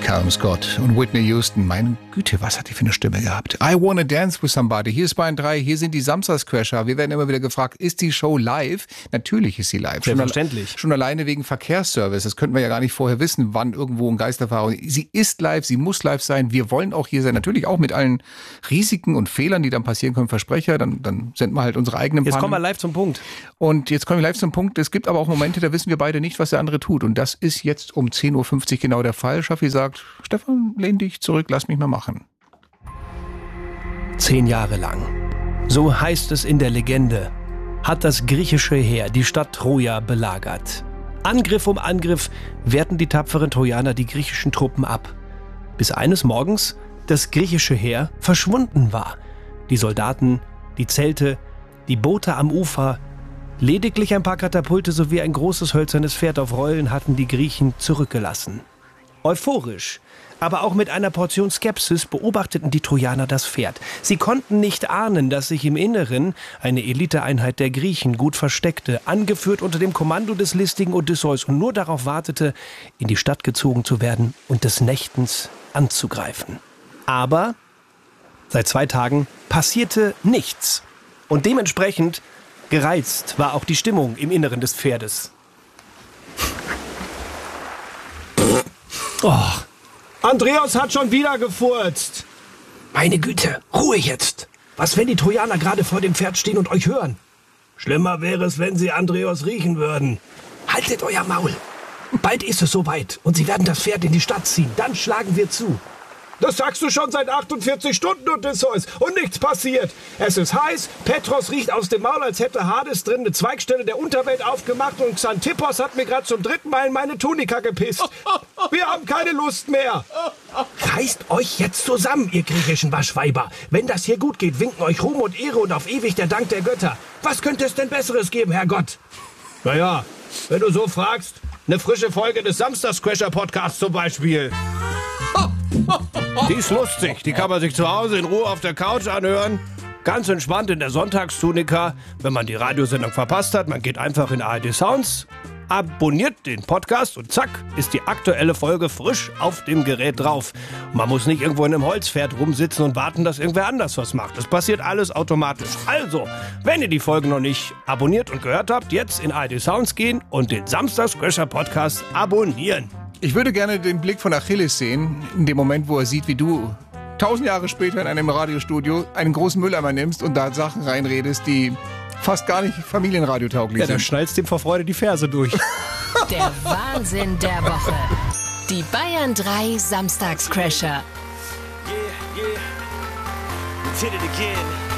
Callum Scott und Whitney Houston. Meine Güte, was hat die für eine Stimme gehabt? I Wanna Dance with Somebody. Hier ist Bayern 3, hier sind die Samstagscrasher. Wir werden immer wieder gefragt, ist die Show live? Natürlich ist sie live. Selbstverständlich. Schon alleine wegen Verkehrsservice. Das könnten wir ja gar nicht vorher wissen, wann irgendwo ein Geisterfahrer. Sie ist live, sie muss live sein. Wir wollen auch hier sein. Natürlich auch mit allen Risiken und Fehlern, die dann passieren können. Versprecher, dann senden wir halt unsere eigenen Jetzt kommen wir live zum Punkt. Und jetzt kommen wir live zum Punkt. Es gibt aber auch Momente, da wissen wir beide nicht, was der andere tut. Und das ist jetzt um 10.50 Uhr genau der Fall. Schaffi sagt, Stefan, lehn dich zurück, lass mich mal machen. 10 Jahre lang, so heißt es in der Legende, hat das griechische Heer die Stadt Troja belagert. Angriff um Angriff wehrten die tapferen Trojaner die griechischen Truppen ab. Bis eines Morgens das griechische Heer verschwunden war. Die Soldaten, die Zelte, die Boote am Ufer, lediglich ein paar Katapulte sowie ein großes hölzernes Pferd auf Rollen hatten die Griechen zurückgelassen. Euphorisch, aber auch mit einer Portion Skepsis beobachteten die Trojaner das Pferd. Sie konnten nicht ahnen, dass sich im Inneren eine Eliteeinheit der Griechen gut versteckte, angeführt unter dem Kommando des listigen Odysseus und nur darauf wartete, in die Stadt gezogen zu werden und des Nächtens anzugreifen. Aber seit 2 Tagen passierte nichts. Und dementsprechend gereizt war auch die Stimmung im Inneren des Pferdes. Oh, Andreas hat schon wieder gefurzt. Meine Güte, Ruhe jetzt. Was, wenn die Trojaner gerade vor dem Pferd stehen und euch hören? Schlimmer wäre es, wenn sie Andreas riechen würden. Haltet euer Maul. Bald ist es soweit und sie werden das Pferd in die Stadt ziehen. Dann schlagen wir zu. Das sagst du schon seit 48 Stunden, Odysseus, und nichts passiert. Es ist heiß, Petros riecht aus dem Maul, als hätte Hades drin eine Zweigstelle der Unterwelt aufgemacht und Xanthippos hat mir gerade zum 3. Mal in meine Tunika gepisst. Wir haben keine Lust mehr. Reißt euch jetzt zusammen, ihr griechischen Waschweiber. Wenn das hier gut geht, winken euch Ruhm und Ehre und auf ewig der Dank der Götter. Was könnte es denn Besseres geben, Herrgott? Naja, wenn du so fragst, eine frische Folge des Samstagscrasher-Podcasts zum Beispiel. Die ist lustig, die kann man sich zu Hause in Ruhe auf der Couch anhören. Ganz entspannt in der Sonntagstunika. Wenn man die Radiosendung verpasst hat, man geht einfach in ARD Sounds, abonniert den Podcast und zack, ist die aktuelle Folge frisch auf dem Gerät drauf. Und man muss nicht irgendwo in einem Holzpferd rumsitzen und warten, dass irgendwer anders was macht. Das passiert alles automatisch. Also, wenn ihr die Folge noch nicht abonniert und gehört habt, jetzt in ARD Sounds gehen und den Samstagscrasher Podcast abonnieren. Ich würde gerne den Blick von Achilles sehen, in dem Moment, wo er sieht, wie du 1000 Jahre später in einem Radiostudio einen großen Mülleimer nimmst und da Sachen reinredest, die fast gar nicht familienradiotauglich sind. Ja, da schnallst dem vor Freude die Ferse durch. Der Wahnsinn der Woche. Die Bayern 3 Samstagscrasher. Yeah, we did it again.